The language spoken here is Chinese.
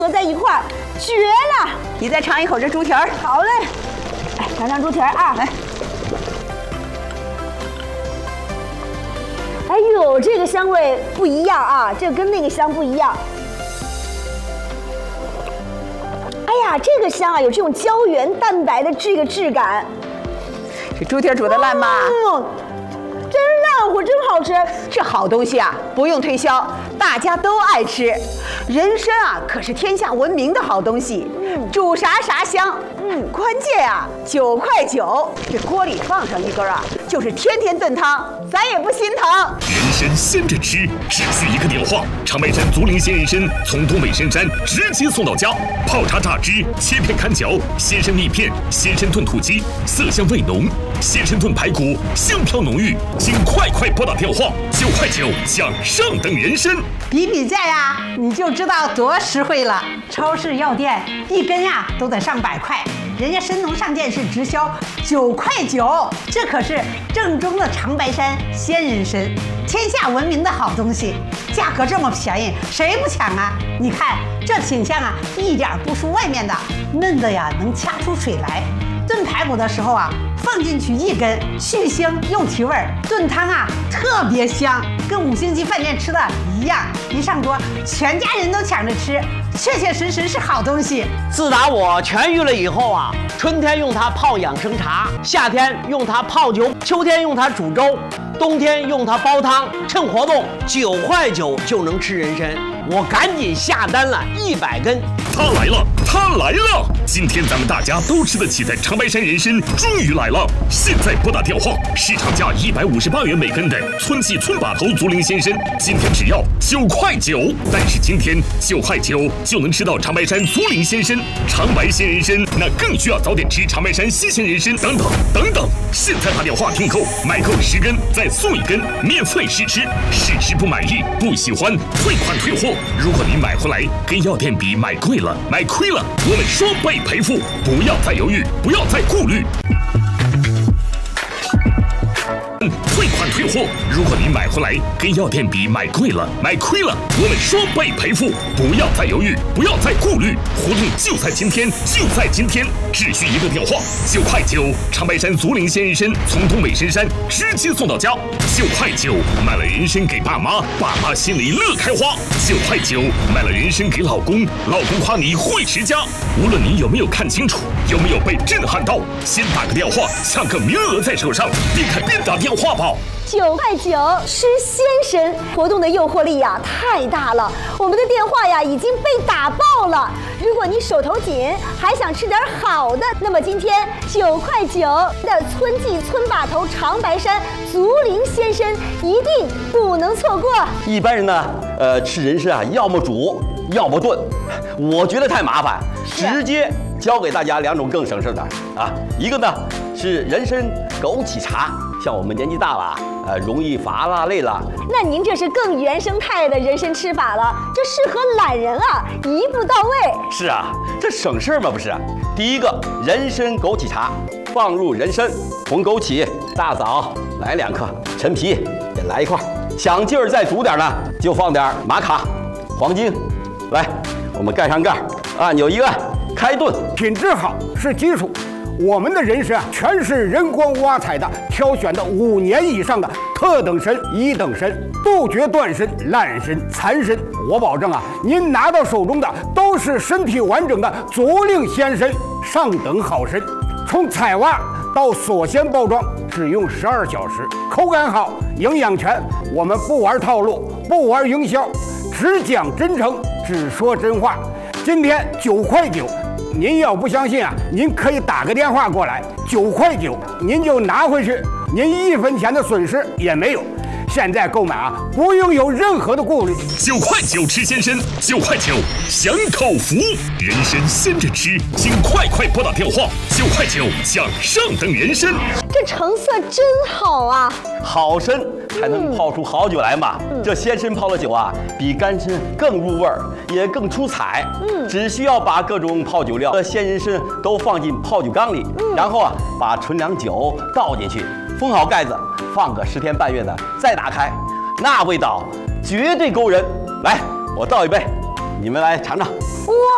合在一块儿，绝了！ 你再尝一口这猪蹄儿。 好嘞，哎，尝尝猪蹄儿啊！ 来， 哎呦，这个香味不一样啊，这跟那个香不一样。哎呀，这个香啊，有这种胶原蛋白的这个质感。 这猪蹄儿煮的烂吗？ 真烂乎，真好吃。 这好东西啊，不用推销，大家都爱吃。人参啊，可是天下闻名的好东西，煮啥啥香。关键啊，9块9，这锅里放上一根啊，就是天天炖汤，咱也不心疼。 人参鲜着吃，只需一个电话，长白山竹林鲜人参从东北深山直接送到家，泡茶榨汁，切片砍嚼，鲜参蜜片，鲜参炖土鸡，色香味浓，鲜参炖排骨，香飘浓郁。请快拨打电话，9块9享上等人参。 比价呀，你就知道多实惠了。超市药店一根呀都得上100块，人家参农上店是直销9块9，这可是正宗的长白山鲜人参，天下闻名的好东西，价格这么便宜，谁不抢啊？你看这品相啊，一点不输外面的，嫩的呀能掐出水来。炖排骨的时候啊，放进去1根，去腥又提味儿。炖汤啊特别香，跟5星级饭店吃的一样。一上桌，全家人都抢着吃，确确实实是好东西。 自打我痊愈了以后啊，春天用它泡养生茶，夏天用它泡酒，秋天用它煮粥，冬天用它煲汤。趁活动9块9就能吃人参，我赶紧下单了100根。 它来了，它来了！今天咱们大家都吃得起的长白山人参终于来了！现在拨打电话，市场价158元每根的村季村把头竹林鲜参，今天只要9块9。但是今天9块9就能吃到长白山竹林鲜参、长白鲜人参，那更需要早点吃长白山西鲜人参等等。现在打电话订购，买够10根再送1根，免费试吃，试吃不满意不喜欢退款退货。如果你买回来跟药店比买贵了买亏了，我们双倍赔付，不要再犹豫，不要再顾虑。退款退货，如果你买回来跟药店比买贵了买亏了，我们双倍赔付，不要再犹豫，不要再顾虑。活动就在今天，就在今天，只需一个电话，9块9，长白山竹林鲜人参从东北深山直接送到家，9块9，买了人参给爸妈，爸妈心里乐开花；9块9，买了人参给老公，老公夸你会持家。无论你有没有看清楚，有没有被震撼到，先打个电话，抢个名额在手上，边看边打电话吧。 9块9吃鲜参，活动的诱惑力呀太大了，我们的电话呀已经被打爆了。如果你手头紧，还想吃点好的，那么今天9块9的村季村把头长白山竹林鲜参一定不能错过。 一般人呢，吃人参啊，要么煮，要么炖，我觉得太麻烦，直接教给大家2种更省事的啊。一个呢是人参枸杞茶，像我们年纪大了，容易乏了累了。 那您这是更原生态的人参吃法了，这适合懒人啊，一步到位。 是啊，这省事嘛不是？第一个人参枸杞茶，放入人参、红枸杞、大枣来2克，陈皮也来1块，想劲儿再煮点呢，就放点玛卡、黄精。来，我们盖上盖，按钮一按，开炖。 品质好是基础。我们的人参啊，全是人工挖采的，挑选的5年以上的特等参、1等参，杜绝断参、烂参、残参。我保证啊，您拿到手中的都是身体完整的竹林鲜参，上等好参。从采挖到锁鲜包装，只用12小时，口感好，营养全。我们不玩套路，不玩营销，只讲真诚，只说真话。今天9块9。您要不相信啊，您可以打个电话过来，9块9，您就拿回去，您1分钱的损失也没有。现在购买啊，不用有任何的顾虑。 9块9吃鲜参，9块9享口福。人参鲜着吃，请快拨打电话，9块9享上等人参。 这成色真好啊！ 好参才能泡出好酒来嘛。这鲜参泡的酒啊，比干参更入味儿，也更出彩。只需要把各种泡酒料和鲜人参都放进泡酒缸里，然后啊，把纯粮酒倒进去，封好盖子，放个10天半月的，再打开，那味道绝对勾人。来，我倒一杯，你们来尝尝。 哇！